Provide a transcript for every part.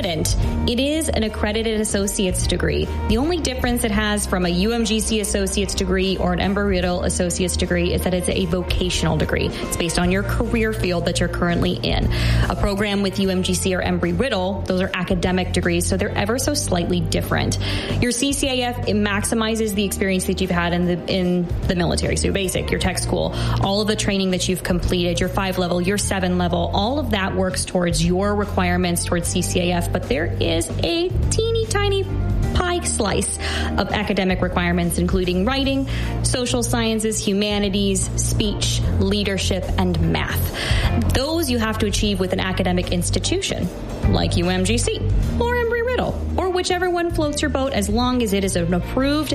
different. It is an accredited associate's degree. The only difference it has from a UMGC associate's degree or an Embry-Riddle associate's degree is that it's a vocational degree. It's based on your career field that you're currently in. A program with UMGC or Embry-Riddle, those are academic degrees, so they're ever so slightly different. Your CCIF, it maximizes the experience that you've had in the military. So your basic, your tech school, all of the training that you've completed, your 5-level, your 7-level, all of that works towards your requirements towards CCIF, but there is a teeny tiny pie slice of academic requirements, including writing, social sciences, humanities, speech, leadership, and math. Those you have to achieve with an academic institution like UMGC or Embry-Riddle or whichever one floats your boat, as long as it is an approved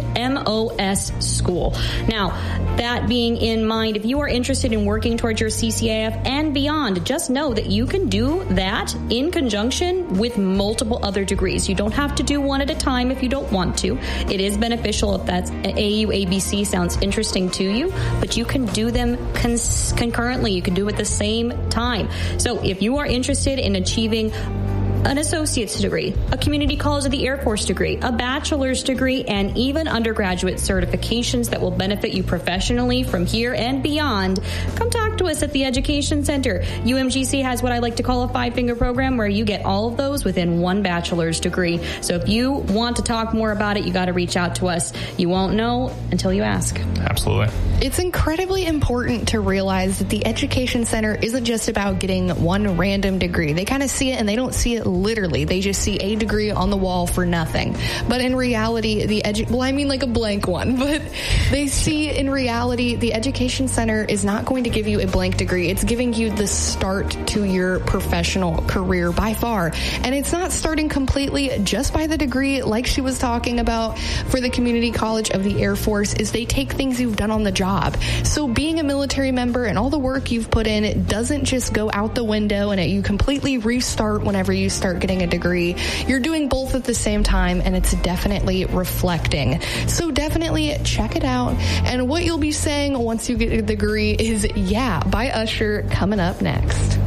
MOS school. Now, that being in mind, if you are interested in working towards your CCIF and beyond, just know that you can do that in conjunction with multiple other degrees. You don't have to do one at a time if you don't want to. It is beneficial if that's AU, ABC sounds interesting to you, but you can do them concurrently. You can do it at the same time. So if you are interested in achieving an associate's degree, a community college of the Air Force degree, a bachelor's degree, and even undergraduate certifications that will benefit you professionally from here and beyond, come talk to us at the Education Center. UMGC has what I like to call a 5-finger program where you get all of those within one bachelor's degree. So if you want to talk more about it, you got to reach out to us. You won't know until you ask. Absolutely. It's incredibly important to realize that the Education Center isn't just about getting one random degree. They kind of see it and they don't see it literally. They just see a degree on the wall for nothing. But in reality, like a blank one, but they see in reality, the Education Center is not going to give you a blank degree. It's giving you the start to your professional career by far. And it's not starting completely just by the degree like she was talking about for the Community College of the Air Force is they take things you've done on the job. So being a military member and all the work you've put in, it doesn't just go out the window and you completely restart whenever you start getting a degree. You're doing both at the same time, and it's definitely reflecting. So definitely check it out. And what you'll be saying once you get a degree is Yeah by Usher coming up next.